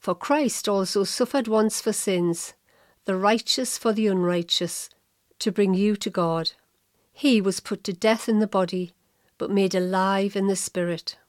For Christ also suffered once for sins, the righteous for the unrighteous, to bring you to God. He was put to death in the body, but made alive in the spirit,